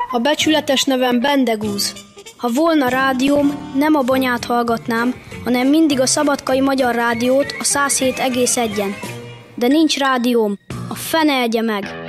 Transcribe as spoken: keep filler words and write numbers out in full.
A becsületes nevem Bendegúz. Ha volna rádióm, nem a Banyát hallgatnám, hanem mindig a Szabadkai Magyar Rádiót, a száz hét egész egyen. De nincs rádióm, a fene egye meg!